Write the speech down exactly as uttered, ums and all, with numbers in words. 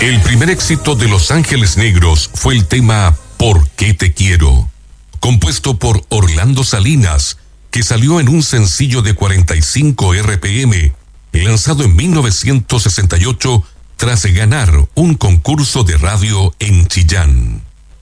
El primer éxito de Los Ángeles Negros fue el tema ¿Por qué te quiero?, compuesto por Orlando Salinas, que salió en un sencillo de cuarenta y cinco R P M, lanzado en mil novecientos sesenta y ocho tras ganar un concurso de radio en Chillán.